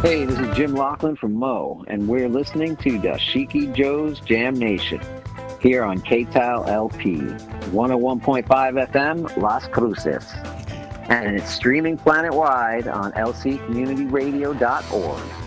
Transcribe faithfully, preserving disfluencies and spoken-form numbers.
Hey, this is Jim Lachlan from Mo, and we're listening to Dashiki Joe's Jam Nation here on K T A L L P one oh one point five F M, Las Cruces. And it's streaming planet-wide on L C community radio dot org.